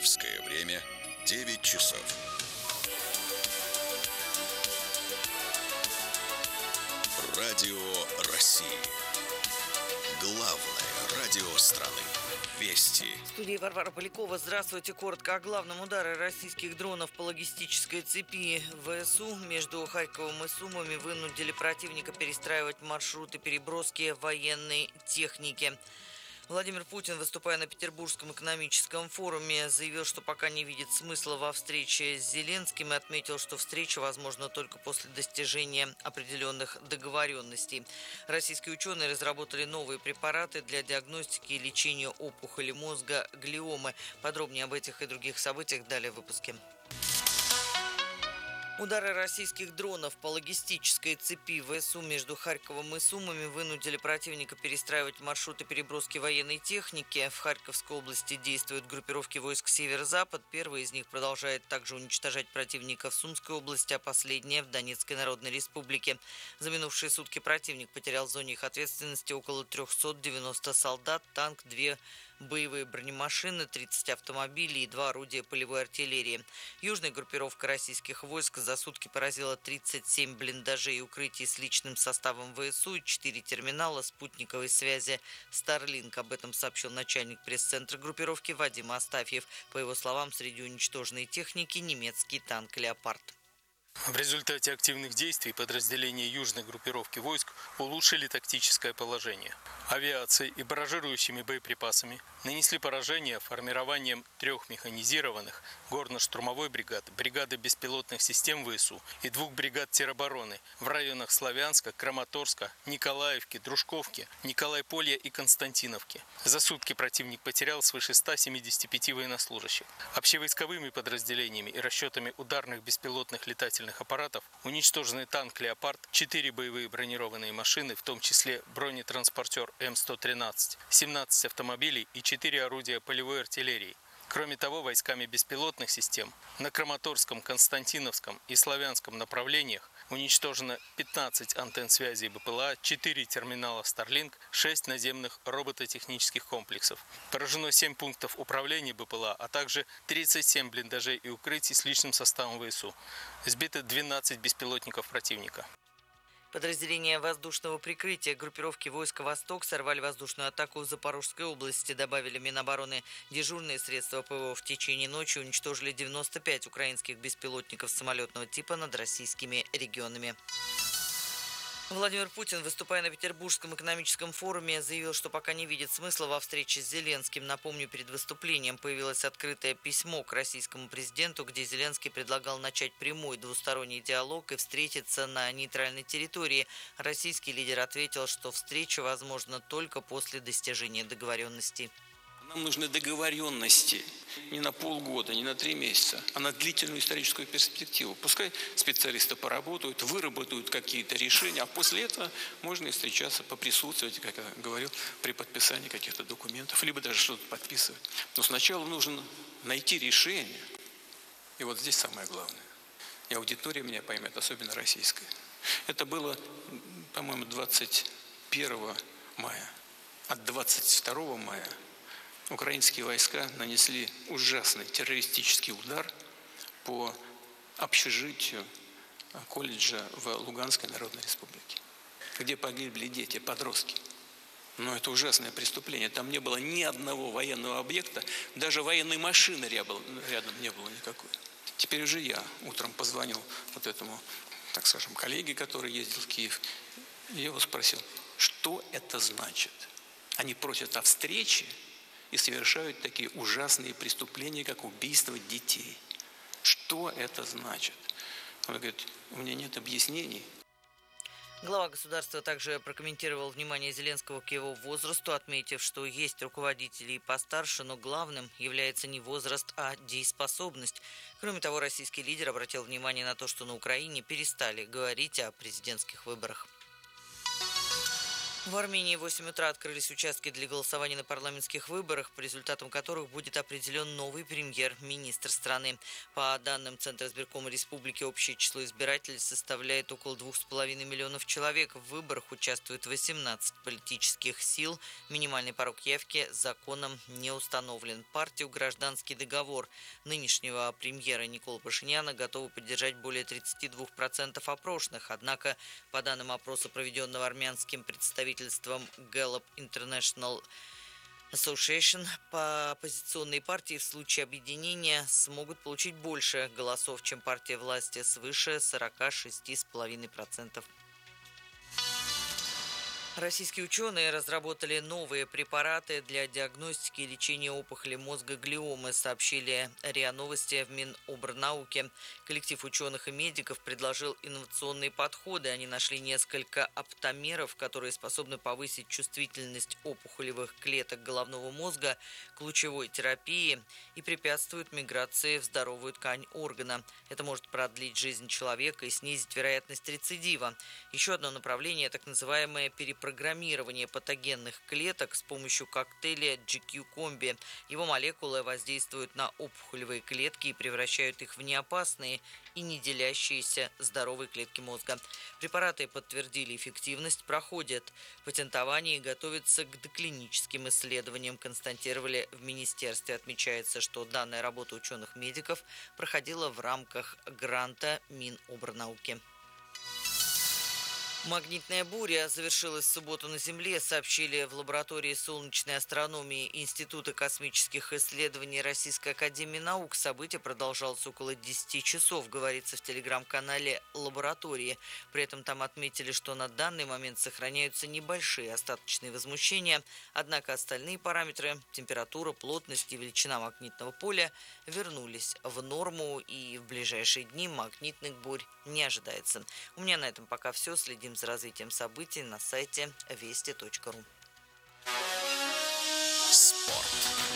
Московское время 9 часов. Радио России. Главное радио страны. Вести. В студии Варвара Полякова. Здравствуйте. Коротко о главном. Удары российских дронов по логистической цепи ВСУ между Харьковом и Сумами вынудили противника перестраивать маршруты переброски военной техники. Владимир Путин, выступая на Петербургском экономическом форуме, заявил, что пока не видит смысла во встрече с Зеленским и отметил, что встреча возможна только после достижения определенных договоренностей. Российские ученые разработали новые препараты для диагностики и лечения опухоли мозга глиомы. Подробнее об этих и других событиях далее в выпуске. Удары российских дронов по логистической цепи ВСУ между Харьковом и Сумами вынудили противника перестраивать маршруты переброски военной техники. В Харьковской области действуют группировки войск Северо-Запад. Первая из них продолжает также уничтожать противника в Сумской области, а последняя в Донецкой Народной Республике. За минувшие сутки противник потерял в зоне их ответственности около 390 солдат, танк, 2 боевые бронемашины, 30 автомобилей и 2 орудия полевой артиллерии. Южная группировка российских войск за сутки поразила 37 блиндажей и укрытий с личным составом ВСУ и 4 терминала спутниковой связи Starlink. Об этом сообщил начальник пресс-центра группировки Вадим Астафьев. По его словам, среди уничтоженной техники немецкий танк «Леопард». В результате активных действий подразделения южной группировки войск улучшили тактическое положение. Авиацией и барражирующими боеприпасами нанесли поражение формированием 3 механизированных горно-штурмовой бригад, бригады беспилотных систем ВСУ и 2 бригад теробороны в районах Славянска, Краматорска, Николаевки, Дружковки, Николайполья и Константиновки. За сутки противник потерял свыше 175 военнослужащих. Общевойсковыми подразделениями и расчетами ударных беспилотных летательных аппаратов уничтожены танк «Леопард», 4 боевые бронированные машины, в том числе бронетранспортер М113, 17 автомобилей и 4 орудия полевой артиллерии. Кроме того, войсками беспилотных систем на Краматорском, Константиновском и Славянском направлениях уничтожено 15 антенн связи БПЛА, 4 терминала Starlink, 6 наземных робототехнических комплексов. Поражено 7 пунктов управления БПЛА, а также 37 блиндажей и укрытий с личным составом ВСУ. Сбито 12 беспилотников противника. Подразделения воздушного прикрытия группировки войска «Восток» сорвали воздушную атаку в Запорожской области, добавили Минобороны. Дежурные средства ПВО в течение ночи уничтожили 95 украинских беспилотников самолетного типа над российскими регионами. Владимир Путин, выступая на Петербургском экономическом форуме, заявил, что пока не видит смысла во встрече с Зеленским. Напомню, перед выступлением появилось открытое письмо к российскому президенту, где Зеленский предлагал начать прямой двусторонний диалог и встретиться на нейтральной территории. Российский лидер ответил, что встреча возможна только после достижения договоренностей. Нам нужны договоренности не на полгода, не на 3 месяца, а на длительную историческую перспективу. Пускай специалисты поработают, выработают какие-то решения, а после этого можно и встречаться, поприсутствовать, как я говорил, при подписании каких-то документов, либо даже что-то подписывать. Но сначала нужно найти решение. И вот здесь самое главное. И аудитория меня поймет, особенно российская. Это было, по-моему, 21 мая. От 22 мая украинские войска нанесли ужасный террористический удар по общежитию колледжа в Луганской Народной Республике, где погибли дети, подростки. Но это ужасное преступление. Там не было ни одного военного объекта, даже военной машины рядом не было никакой. Теперь уже я утром позвонил вот этому, так скажем, коллеге, который ездил в Киев, и я его спросил, что это значит? Они просят о встрече и совершают такие ужасные преступления, как убийство детей. Что это значит? Он говорит, у меня нет объяснений. Глава государства также прокомментировал внимание Зеленского к его возрасту, отметив, что есть руководители и постарше, но главным является не возраст, а дееспособность. Кроме того, российский лидер обратил внимание на то, что на Украине перестали говорить о президентских выборах. В Армении в 8 утра открылись участки для голосования на парламентских выборах, по результатам которых будет определен новый премьер-министр страны. По данным Центра избиркома республики, общее число избирателей составляет около 2,5 миллионов человек. В выборах участвует 18 политических сил. Минимальный порог явки законом не установлен. Партию «Гражданский договор» нынешнего премьера Николы Пашиняна готовы поддержать более 32% опрошенных. Однако, по данным опроса, проведенного армянским представителем Gallup International Association, по оппозиционной партии в случае объединения смогут получить больше голосов, чем партия власти, свыше 46,5%. Российские ученые разработали новые препараты для диагностики и лечения опухоли мозга глиомы, сообщили РИА Новости в Минобрнауке. Коллектив ученых и медиков предложил инновационные подходы. Они нашли несколько оптамеров, которые способны повысить чувствительность опухолевых клеток головного мозга к лучевой терапии и препятствуют миграции в здоровую ткань органа. Это может продлить жизнь человека и снизить вероятность рецидива. Еще одно направление – так называемое перепрограммирование патогенных клеток с помощью коктейля GQ-комби. Его молекулы воздействуют на опухолевые клетки и превращают их в неопасные и не делящиеся здоровые клетки мозга. Препараты подтвердили эффективность, проходят патентование и готовятся к доклиническим исследованиям, констатировали в министерстве. Отмечается, что данная работа ученых-медиков проходила в рамках гранта Минобрнауки. Магнитная буря завершилась в субботу на Земле, сообщили в лаборатории солнечной астрономии Института космических исследований Российской академии наук. Событие продолжалось около 10 часов, говорится в телеграм-канале лаборатории. При этом там отметили, что на данный момент сохраняются небольшие остаточные возмущения, однако остальные параметры – температура, плотность и величина магнитного поля – вернулись в норму, и в ближайшие дни магнитных бурь не ожидается. У меня на этом пока все. Следим за развитием событий на сайте вести.ру. Спорт.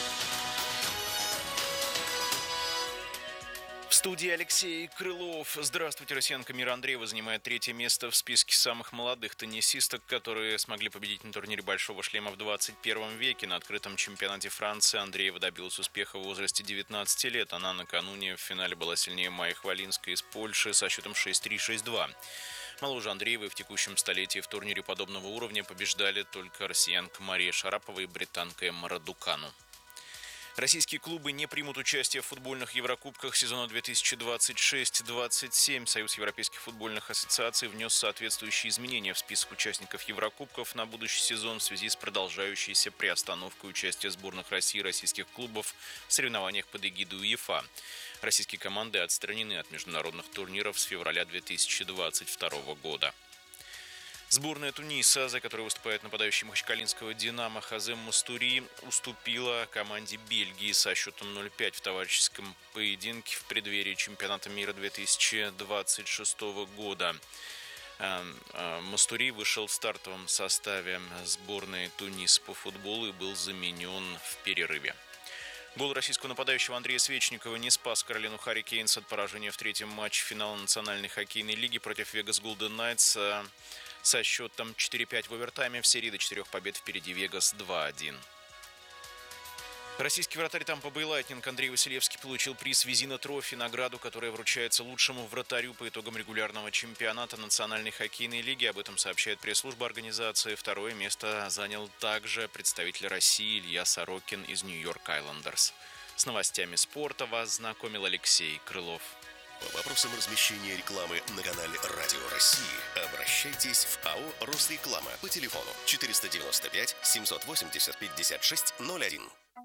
В студии Алексей Крылов. Здравствуйте, россиянка Мира Андреева занимает 3-е место в списке самых молодых теннисисток, которые смогли победить на турнире Большого шлема в 21 веке. На открытом чемпионате Франции Андреева добилась успеха в возрасте 19 лет. Она накануне в финале была сильнее Майи Хвалинской из Польши со счетом 6-3, 6-2. Моложе Андреевой в текущем столетии в турнире подобного уровня побеждали только россиянка Мария Шарапова и британка Эмма Радукану. Российские клубы не примут участие в футбольных Еврокубках сезона 2026-27. Союз европейских футбольных ассоциаций внес соответствующие изменения в список участников Еврокубков на будущий сезон в связи с продолжающейся приостановкой участия сборных России и российских клубов в соревнованиях под эгидой УЕФА. Российские команды отстранены от международных турниров с февраля 2022 года. Сборная Туниса, за которой выступает нападающий махачкалинского «Динамо» Хазем Мастури, уступила команде Бельгии со счетом 0-5 в товарищеском поединке в преддверии чемпионата мира 2026 года. Мастури вышел в стартовом составе сборной Туниса по футболу и был заменен в перерыве. Гол российского нападающего Андрея Свечникова не спас Каролину Харрикейнс от поражения в третьем матче финала Национальной хоккейной лиги против Вегас Голден Найтс со счетом 4-5 в овертайме. В серии до 4 побед впереди Вегас 2-1. Российский вратарь Тампа Бэй Лайтнинг Андрей Василевский получил приз Визина Трофи, награду, которая вручается лучшему вратарю по итогам регулярного чемпионата Национальной хоккейной лиги. Об этом сообщает пресс-служба организации. Второе место занял также представитель России Илья Сорокин из Нью-Йорк Айлендерс. С новостями спорта вас знакомил Алексей Крылов. По вопросам размещения рекламы на канале Радио России обращайтесь в АО «Росреклама» по телефону 495 780 5601.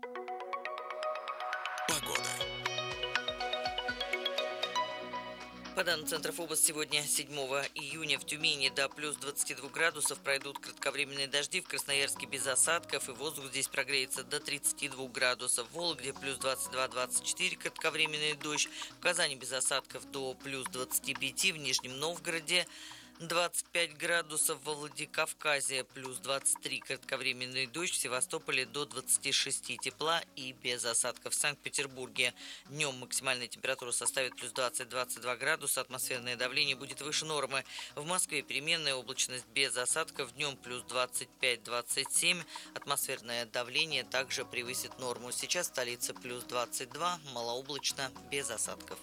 Погода. По данным Центра ФОБОС, сегодня, 7 июня, в Тюмени до плюс 22 градусов пройдут кратковременные дожди, в Красноярске без осадков, и воздух здесь прогреется до 32 градусов. В Вологде плюс 22-24 кратковременный дождь, в Казани без осадков до плюс 25, в Нижнем Новгороде 25 градусов во Владикавказе, плюс 23 кратковременный дождь, в Севастополе до 26 тепла и без осадков. В Санкт-Петербурге днем максимальная температура составит плюс 20-22 градуса, атмосферное давление будет выше нормы. В Москве переменная облачность без осадков, днем плюс 25-27, атмосферное давление также превысит норму. Сейчас столица плюс 22, малооблачно, без осадков.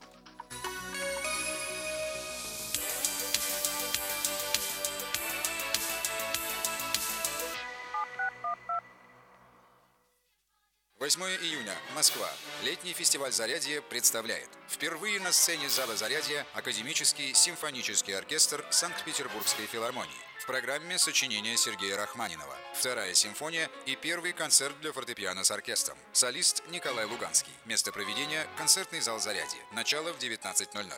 Июня. Москва. Летний фестиваль «Зарядье» представляет. Впервые на сцене зала «Зарядье» Академический симфонический оркестр Санкт-Петербургской филармонии. В программе сочинения Сергея Рахманинова. Вторая симфония и первый концерт для фортепиано с оркестром. Солист Николай Луганский. Место проведения – концертный зал «Зарядье». Начало в 19:00.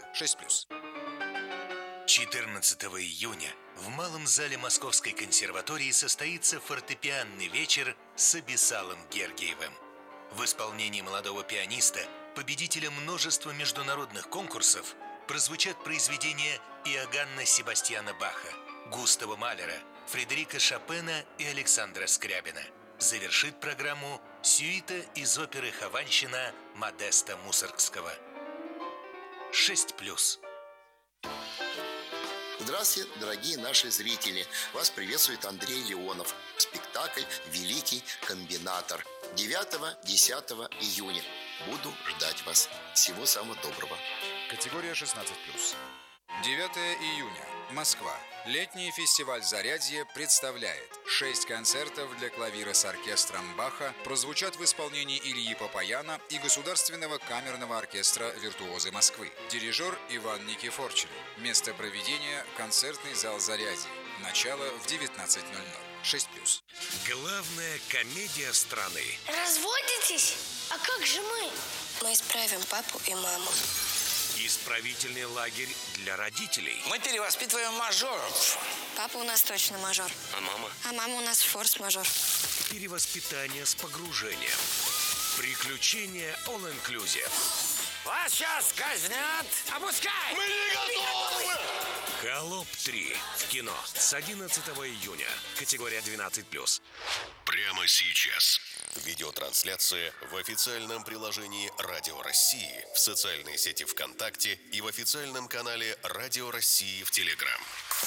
6+. 14 июня в Малом зале Московской консерватории состоится фортепианный вечер с Абиссалом Гергиевым. В исполнении молодого пианиста, победителя множества международных конкурсов, прозвучат произведения Иоганна Себастьяна Баха, Густава Малера, Фредерика Шопена и Александра Скрябина. Завершит программу сюита из оперы «Хованщина» Модеста Мусоргского. 6+. Здравствуйте, дорогие наши зрители! Вас приветствует Андрей Леонов. Спектакль «Великий комбинатор». 9-10 июня. Буду ждать вас. Всего самого доброго. Категория 16+. 9 июня. Москва. Летний фестиваль «Зарядье» представляет 6 концертов для клавира с оркестром Баха, прозвучат в исполнении Ильи Папаяна и Государственного камерного оркестра «Виртуозы Москвы». Дирижер Иван Никифорчин. Место проведения – концертный зал «Зарядье». Начало в 19:00. 6+. Главная комедия страны. Разводитесь? А как же мы? Мы исправим папу и маму. Исправительный лагерь для родителей. Мы перевоспитываем мажоров. Папа у нас точно мажор. А мама? А мама у нас форс-мажор. Перевоспитание с погружением. Приключения all inclusive. Вас сейчас казнят. Опускай! Мы не готовы! «Холоп 3» в кино с 11 июня. Категория 12+. Прямо сейчас. Видеотрансляция в официальном приложении Радио России, в социальной сети ВКонтакте и в официальном канале Радио России в Телеграм.